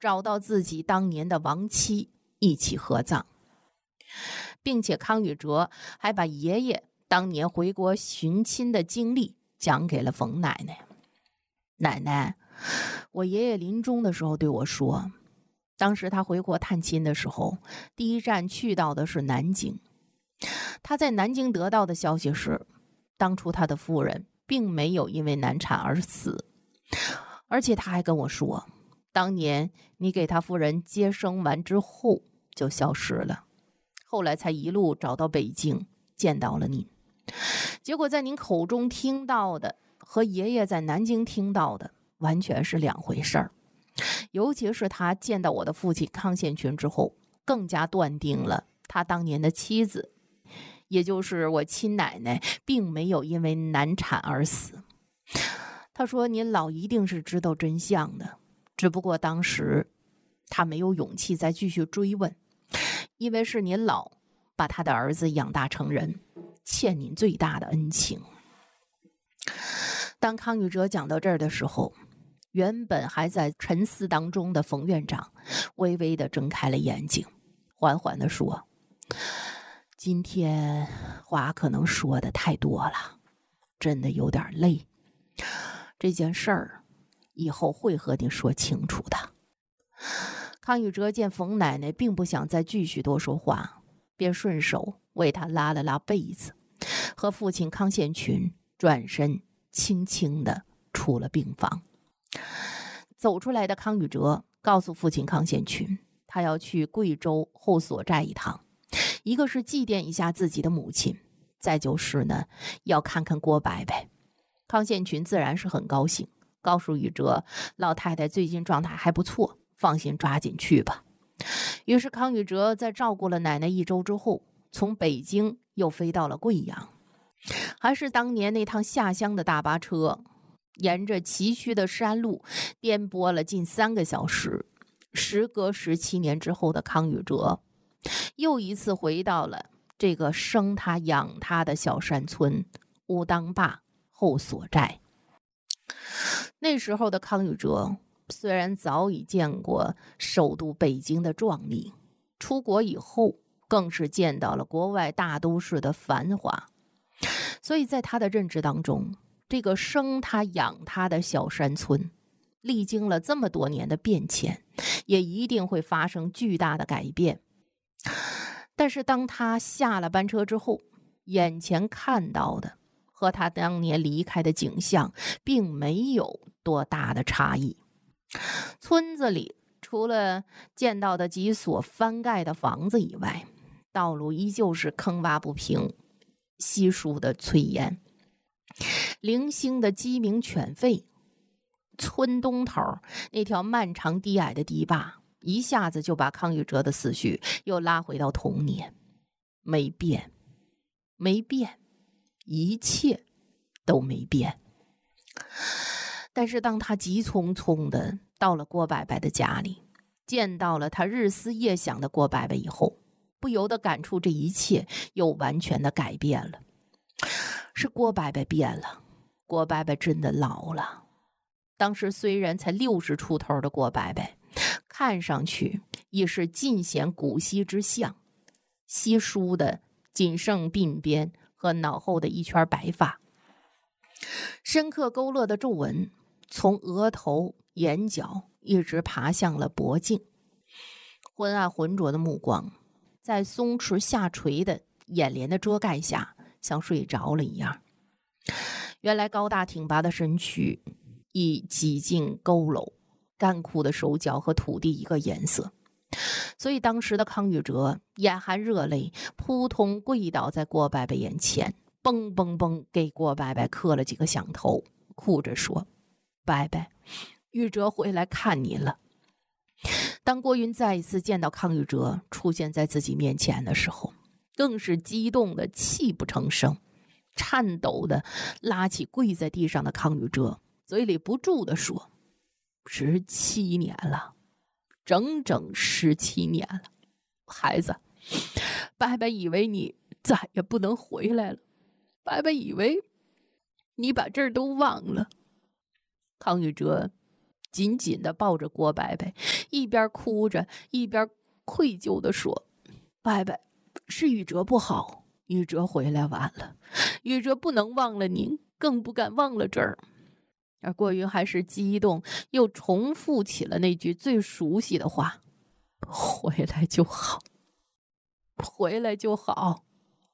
找到自己当年的亡妻一起合葬，并且康宇哲还把爷爷当年回国寻亲的经历讲给了冯奶奶。奶奶，我爷爷临终的时候对我说，当时他回国探亲的时候，第一站去到的是南京。他在南京得到的消息是，当初他的夫人并没有因为难产而死，而且他还跟我说，当年你给他夫人接生完之后就消失了，后来才一路找到北京见到了您。结果在您口中听到的和爷爷在南京听到的完全是两回事儿。尤其是他见到我的父亲康宪群之后，更加断定了他当年的妻子，也就是我亲奶奶，并没有因为难产而死。他说您老一定是知道真相的，只不过当时他没有勇气再继续追问，因为是您老把他的儿子养大成人，欠您最大的恩情。当康宇哲讲到这儿的时候，原本还在沉思当中的冯院长微微地睁开了眼睛，缓缓地说，今天话可能说的太多了，真的有点累，这件事儿以后会和你说清楚的。康宇哲见冯奶奶并不想再继续多说话，便顺手为她拉了拉被子，和父亲康宪群转身轻轻地出了病房。走出来的康宇哲告诉父亲康宪群，他要去贵州后所寨一趟，一个是祭奠一下自己的母亲，再就是呢，要看看郭伯伯。康宪群自然是很高兴，告诉宇哲，老太太最近状态还不错，放心抓紧去吧。于是康宇哲在照顾了奶奶1周之后，从北京又飞到了贵阳，还是当年那趟下乡的大巴车，沿着崎岖的山路颠簸了近3个小时。时隔17年之后的康宇哲又一次回到了这个生他养他的小山村乌当坝后所寨。那时候的康宇哲虽然早已见过首都北京的壮丽，出国以后更是见到了国外大都市的繁华，所以在他的认知当中，这个生他养他的小山村历经了这么多年的变迁，也一定会发生巨大的改变。但是当他下了班车之后，眼前看到的和他当年离开的景象并没有多大的差异。村子里除了见到的几所翻盖的房子以外，道路依旧是坑洼不平，稀疏的炊烟，零星的鸡鸣犬吠。村东头那条漫长低矮的堤坝，一下子就把康宇哲的思绪又拉回到童年。没变，没变，一切都没变。但是当他急匆匆的到了郭伯伯的家里，见到了他日思夜想的郭伯伯以后，不由得感触这一切又完全的改变了。是郭伯伯变了，郭伯伯真的老了。当时虽然才60出头的郭伯伯，看上去已是尽显古稀之相，稀疏的仅剩鬓边和脑后的一圈白发，深刻勾勒的皱纹从额头、眼角一直爬向了脖颈，昏暗浑浊的目光在松弛下垂的眼帘的遮盖下像睡着了一样。原来高大挺拔的身躯已几近佝偻，干枯的手脚和土地一个颜色。所以当时的康宇哲眼含热泪，扑通跪倒在郭伯伯眼前，嘣嘣嘣给郭伯伯磕了几个响头，哭着说，伯伯，宇哲回来看你了。当郭云再一次见到康宇哲出现在自己面前的时候，更是激动的泣不成声，颤抖的拉起跪在地上的康宇哲，嘴里不住地说，17年了，整整17年了。孩子，伯伯以为你再也不能回来了，伯伯以为你把这儿都忘了。康宇哲紧紧地抱着郭伯伯，一边哭着一边愧疚地说：“伯伯，是宇哲不好，宇哲回来晚了，宇哲不能忘了您，更不敢忘了这儿。”而郭云还是激动，又重复起了那句最熟悉的话：“回来就好，回来就好。”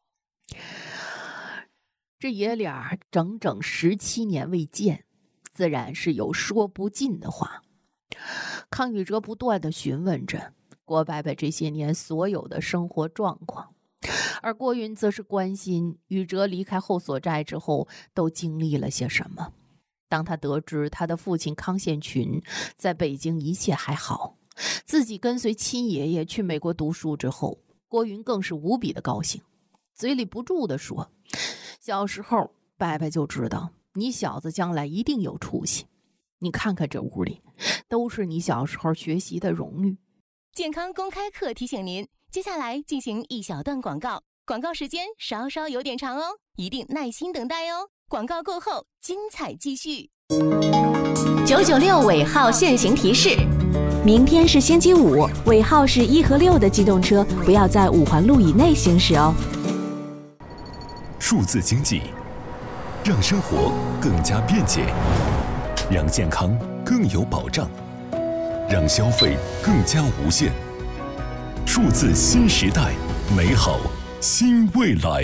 这爷俩整整17年未见，自然是有说不尽的话。康宇哲不断地询问着郭伯伯这些年所有的生活状况，而郭云则是关心宇哲离开后所寨之后都经历了些什么。当他得知他的父亲康宪群在北京一切还好，自己跟随亲爷爷去美国读书之后，郭云更是无比的高兴，嘴里不住地说：“小时候伯伯就知道你小子将来一定有出息，你看看这屋里都是你小时候学习的荣誉。” 健康公开课提醒您，接下来进行一小段广告，广告时间稍稍有点长哦，一定耐心等待哦。广告过后，精彩继续。996尾号限行提示：明天是星期五，尾号是1和6的机动车不要在5环路以内行驶哦。 数字经济，让生活更加便捷，让健康更有保障，让消费更加无限。数字新时代，美好新未来。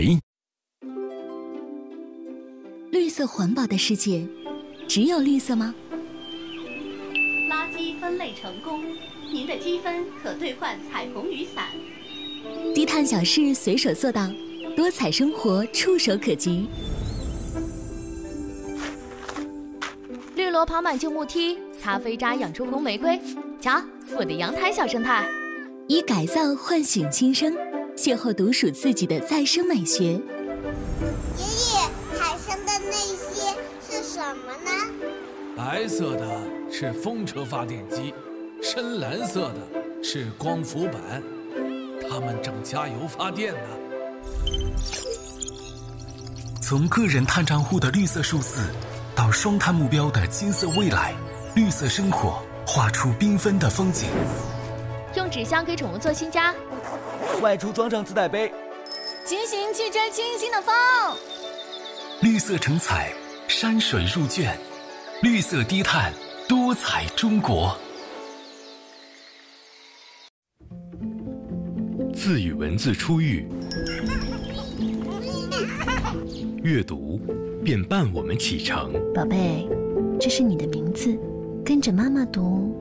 绿色环保的世界，只有绿色吗？ 垃圾分类成功，您的积分可兑换彩虹雨伞。 低碳小事随手做到，多彩生活触手可及。 绿萝跑满旧木梯，咖啡渣养出红玫瑰。瞧，我的阳台小生态。 以改造唤醒新生，邂逅独属自己的再生美学。 爷爷，海上的那些是什么呢？ 白色的是风车发电机，深蓝色的是光伏板，它们正加油发电呢。 从个人碳账户的绿色数字，到双碳目标的金色未来，绿色生活画出缤纷的风景。 用纸箱给宠物做新家， 外出装上自带杯， 骑行去追清新的风。 绿色成彩，山水入卷，绿色低碳，多彩中国。 字与文字初遇，阅读便伴我们启程。 宝贝，这是你的名字，跟着妈妈读。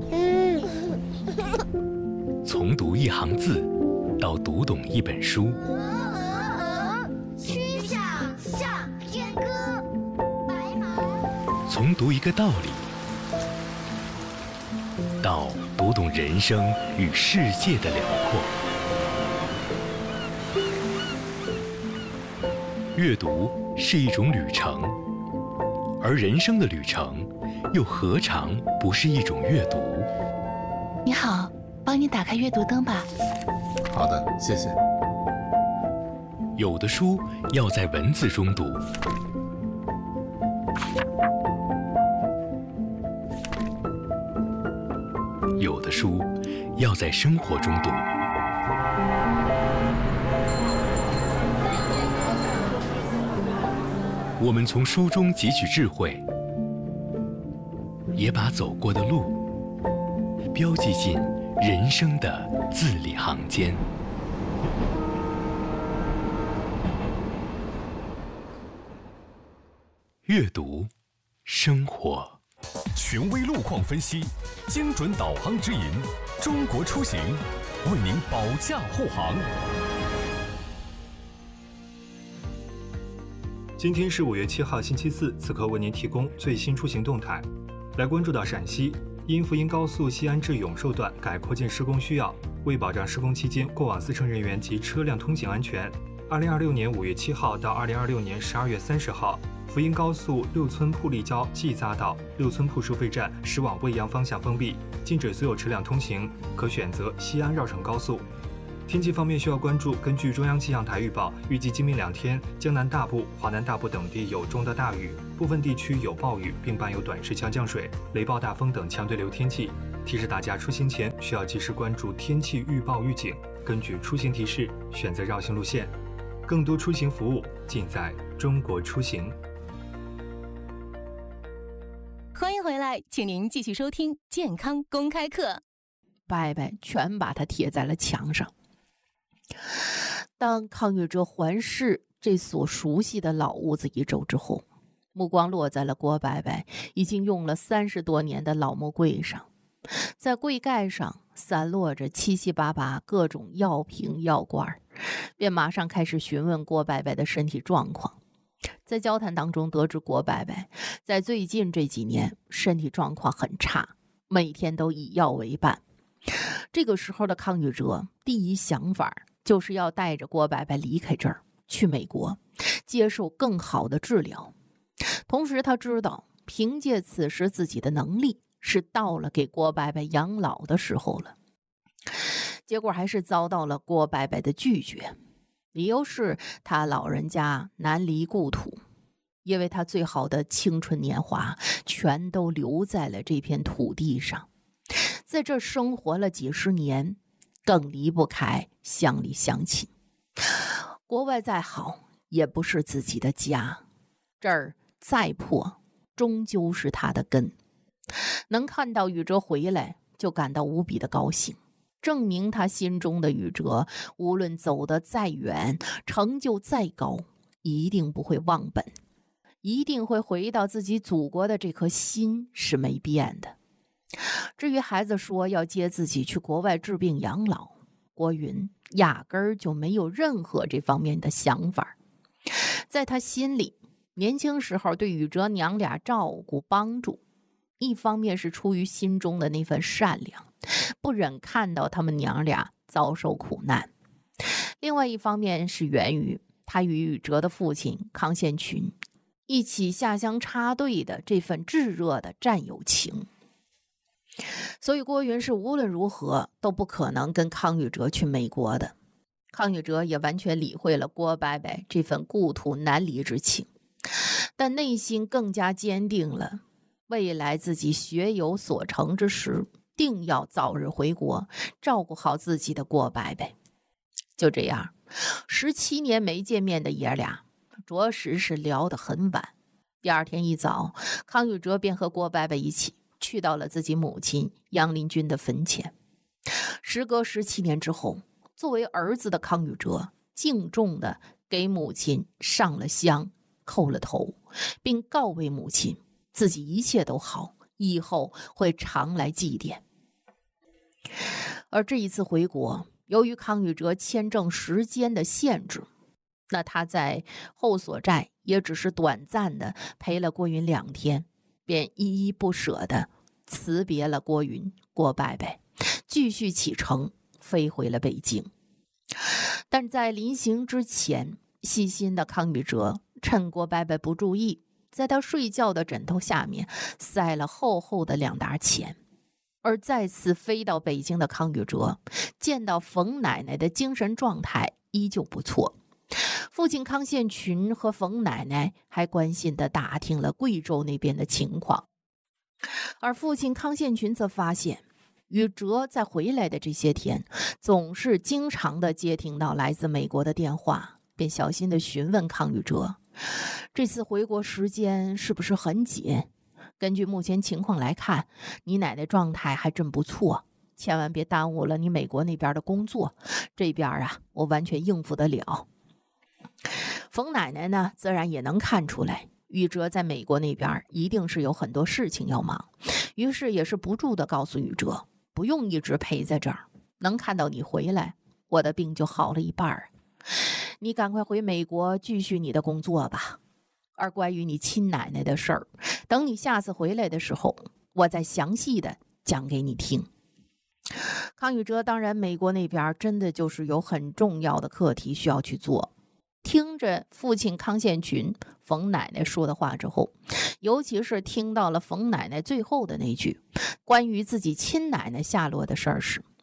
从读一行字，到读懂一本书。 曲项向天歌，白马。 从读一个道理，到读懂人生与世界的辽阔。阅读是一种旅程，而人生的旅程，又何尝不是一种阅读？ 你好，帮你打开阅读灯吧。 好的，谢谢。 有的书要在文字中读，有的书要在生活中读。我们从书中汲取智慧，也把走过的路标记进人生的字里行间。阅读，生活。 权威路况分析，精准导航指引，中国出行为您保驾护航。 今天是5月7号星期四，此刻为您提供最新出行动态。来关注到陕西，因福音高速西安至永寿段改扩建施工需要，为保障施工期间过往司乘人员及车辆通行安全，2026年5月7号到2026年12月30号，福音高速六村铺立交季匝道六村铺收费站驶往未央方向封闭，禁止所有车辆通行，可选择西安绕城高速。 天气方面需要关注，根据中央气象台预报，预计今明2天，江南大部、华南大部等地有中到大雨，部分地区有暴雨，并伴有短时强降水、雷暴大风等强对流天气。提示大家出行前需要及时关注天气预报预警，根据出行提示选择绕行路线。更多出行服务尽在中国出行。 欢迎回来，请您继续收听健康公开课。 伯伯全把它贴在了墙上。当康玉哲环视这所熟悉的老屋子一周之后，目光落在了郭伯伯已经用了30多年的老木柜上，在柜盖上散落着七七八八各种药瓶药罐，便马上开始询问郭伯伯的身体状况。在交谈当中得知，郭伯伯在最近这几年身体状况很差，每天都以药为伴。这个时候的康玉哲第一想法就是要带着郭伯伯离开这儿，去美国接受更好的治疗。同时他知道，凭借此时自己的能力，是到了给郭伯伯养老的时候了。结果还是遭到了郭伯伯的拒绝，理由是他老人家难离故土，因为他最好的青春年华全都留在了这片土地上，在这生活了几十年，更离不开乡里乡亲。国外再好也不是自己的家，这儿再破终究是他的根。能看到宇哲回来，就感到无比的高兴，证明他心中的宇哲无论走得再远，成就再高，一定不会忘本，一定会回到自己祖国的这颗心是没变的。至于孩子说要接自己去国外治病养老，郭云压根儿就没有任何这方面的想法。在他心里，年轻时候对宇哲娘俩照顾帮助，一方面是出于心中的那份善良，不忍看到他们娘俩遭受苦难；另外一方面是源于他与宇哲的父亲康宪群一起下乡插队的这份炙热的战友情。所以郭云是无论如何都不可能跟康宇哲去美国的。康宇哲也完全理会了郭伯伯这份故土难离之情，但内心更加坚定了，未来自己学有所成之时，定要早日回国，照顾好自己的郭伯伯。就这样，17年没见面的爷俩，着实是聊得很晚。第二天一早，康宇哲便和郭伯伯一起去到了自己母亲杨林军的坟前。时隔17年之后，作为儿子的康宇哲敬重地给母亲上了香，叩了头，并告慰母亲自己一切都好，以后会常来祭奠。而这一次回国，由于康宇哲签证时间的限制，那他在后所寨也只是短暂的陪了郭云2天，便依依不舍地辞别了郭云、郭伯伯，继续启程飞回了北京。但在临行之前，细心的康宇哲趁郭伯伯不注意，在他睡觉的枕头下面塞了厚厚的2沓钱。而再次飞到北京的康宇哲见到冯奶奶的精神状态依旧不错，父亲康宪群和冯奶奶还关心地打听了贵州那边的情况。而父亲康宪群则发现，宇哲在回来的这些天总是经常地接听到来自美国的电话，便小心地询问康宇哲，这次回国时间是不是很紧？根据目前情况来看，你奶奶状态还真不错，千万别耽误了你美国那边的工作，这边啊我完全应付得了。冯奶奶呢，自然也能看出来宇哲在美国那边一定是有很多事情要忙，于是也是不住地告诉宇哲，不用一直陪在这儿，能看到你回来，我的病就好了一半。你赶快回美国继续你的工作吧。而关于你亲奶奶的事儿，等你下次回来的时候，我再详细的讲给你听。康宇哲当然美国那边真的就是有很重要的课题需要去做。听着父亲康宪群、冯奶奶说的话之后，尤其是听到了冯奶奶最后的那句关于自己亲奶奶下落的事儿时，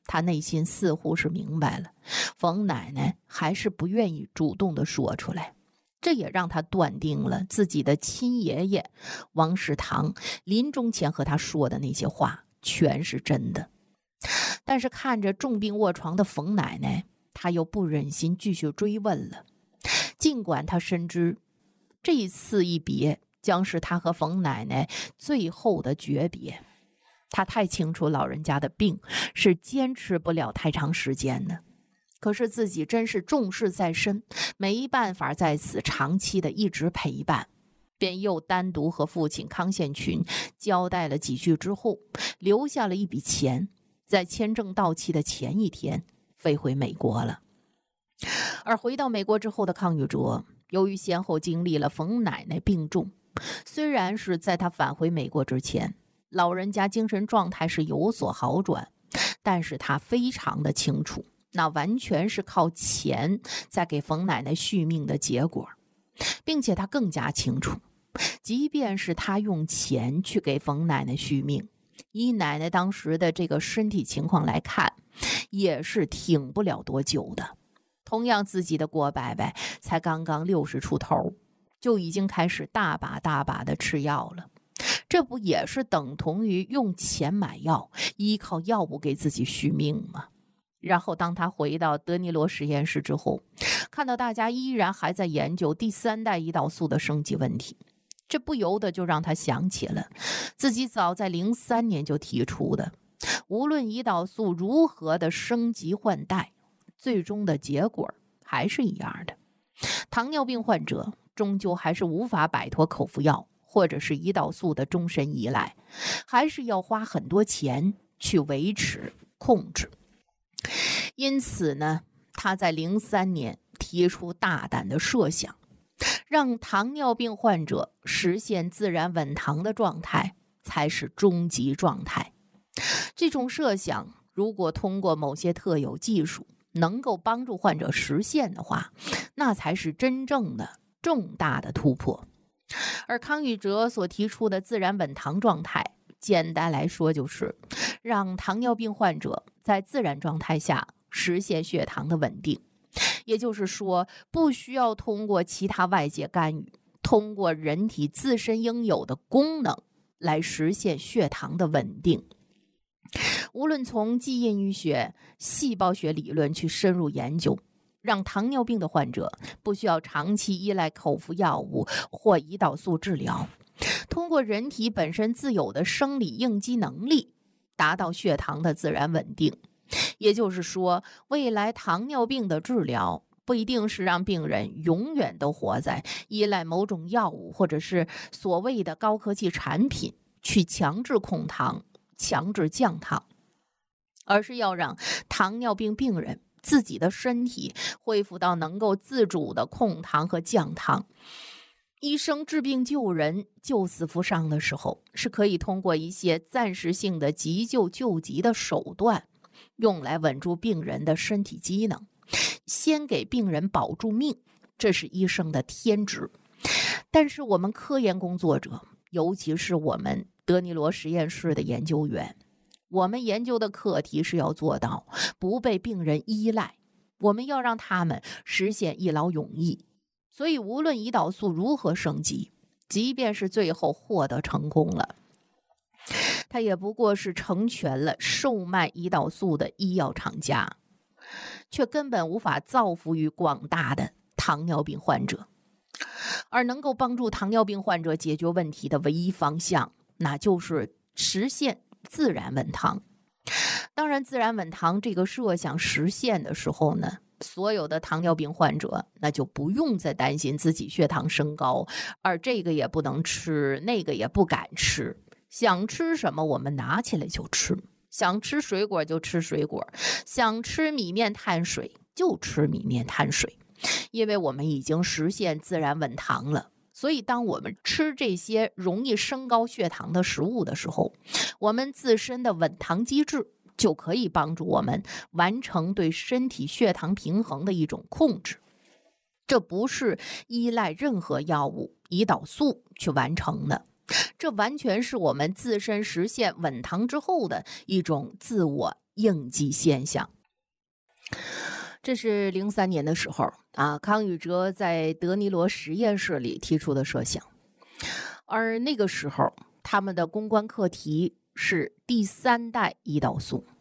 他内心似乎是明白了，冯奶奶还是不愿意主动的说出来，这也让他断定了自己的亲爷爷王世堂临终前和他说的那些话全是真的。但是看着重病卧床的冯奶奶，他又不忍心继续追问了。尽管他深知这一次一别将是他和冯奶奶最后的诀别，他太清楚老人家的病是坚持不了太长时间的，可是自己真是重视在身，没办法在此长期的一直陪伴，便又单独和父亲康宪群交代了几句之后，留下了一笔钱，在签证到期的前一天飞回美国了。而回到美国之后的康宇哲，由于先后经历了冯奶奶病重，虽然是在他返回美国之前，老人家精神状态是有所好转，但是他非常的清楚，那完全是靠钱在给冯奶奶续命的结果，并且他更加清楚，即便是他用钱去给冯奶奶续命，以奶奶当时的这个身体情况来看，也是挺不了多久的。同样自己的郭伯伯才刚刚60出头，就已经开始大把大把的吃药了，这不也是等同于用钱买药，依靠药物给自己续命吗？然后当他回到德尼罗实验室之后，看到大家依然还在研究第3代胰岛素的升级问题，这不由得就让他想起了自己早在03年就提出的，无论胰岛素如何的升级换代，最终的结果还是一样的，糖尿病患者终究还是无法摆脱口服药或者是胰岛素的终身依赖，还是要花很多钱去维持控制。因此呢，他在03年提出大胆的设想，让糖尿病患者实现自然稳糖的状态才是终极状态。这种设想如果通过某些特有技术能够帮助患者实现的话，那才是真正的重大的突破。而康宇哲所提出的自然稳糖状态，简单来说就是让糖尿病患者在自然状态下实现血糖的稳定，也就是说不需要通过其他外界干预，通过人体自身应有的功能来实现血糖的稳定。无论从基因医学、细胞学理论去深入研究，让糖尿病的患者不需要长期依赖口服药物或胰岛素治疗，通过人体本身自有的生理应激能力，达到血糖的自然稳定。也就是说，未来糖尿病的治疗不一定是让病人永远都活在依赖某种药物或者是所谓的高科技产品去强制控糖、强制降糖，而是要让糖尿病病人自己的身体恢复到能够自主的控糖和降糖。医生治病救人、救死扶伤的时候，是可以通过一些暂时性的急救救急的手段，用来稳住病人的身体机能，先给病人保住命，这是医生的天职。但是我们科研工作者，尤其是我们德尼罗实验室的研究员，我们研究的课题是要做到不被病人依赖，我们要让他们实现一劳永逸。所以无论胰岛素如何升级，即便是最后获得成功了，它也不过是成全了售卖胰岛素的医药厂家，却根本无法造福于广大的糖尿病患者。而能够帮助糖尿病患者解决问题的唯一方向，那就是实现自然稳糖。当然，自然稳糖这个设想实现的时候呢，所有的糖尿病患者那就不用再担心自己血糖升高，而这个也不能吃，那个也不敢吃，想吃什么我们拿起来就吃，想吃水果就吃水果，想吃米面碳水就吃米面碳水，因为我们已经实现自然稳糖了。所以当我们吃这些容易升高血糖的食物的时候，我们自身的稳糖机制就可以帮助我们完成对身体血糖平衡的一种控制。这不是依赖任何药物、胰岛素去完成的，这完全是我们自身实现稳糖之后的一种自我应激现象。这是03年的时候康宇哲在德尼罗实验室里提出的设想，而那个时候他们的攻关课题是第3代胰岛素。